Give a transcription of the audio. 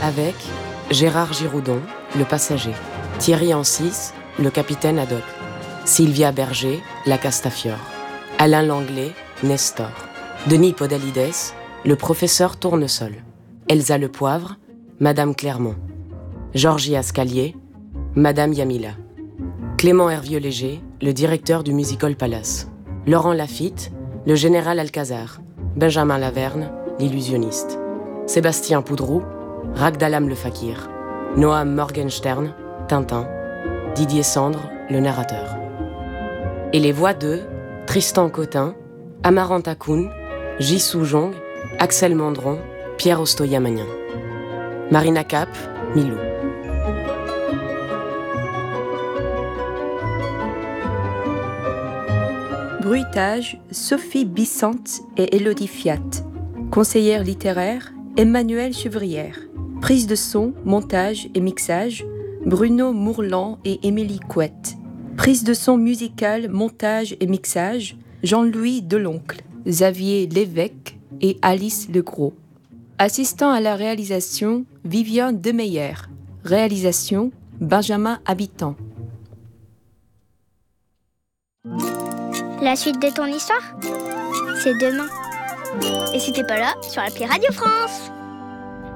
Avec Gérard Giroudon, le passager. Thierry Ancis, le capitaine Haddock. Sylvia Berger, la Castafiore. Alain Langlais, Nestor. Denis Podalides, le professeur Tournesol. Elsa Le Poivre, Madame Clermont. Georgie Ascalier, Madame Yamila. Clément Hervieux-Léger, le directeur du Music-Hall Palace. Laurent Lafitte, le général Alcazar. Benjamin Laverne, l'illusionniste. Sébastien Poudroux, Ragdalam le fakir. Noam Morgenstern, Tintin. Didier Sandre, le narrateur. Et les voix de Tristan Cotin, Amaranta Koun, Jisoo Jong, Axel Mandron, Pierre Ostoyamanian. Marina Cap, Milou. Bruitage, Sophie Bissante et Élodie Fiat. Conseillère littéraire, Emmanuelle Chevrière. Prise de son, montage et mixage, Bruno Mourlan et Émilie Couette. Prise de son musicale, montage et mixage, Jean-Louis Deloncle, Xavier Lévesque et Alice Legros. Assistant à la réalisation, Vivien Demeyer. Réalisation, Benjamin Habitant. La suite de ton histoire, c'est demain. Et si t'es pas là, sur l'appli Radio France.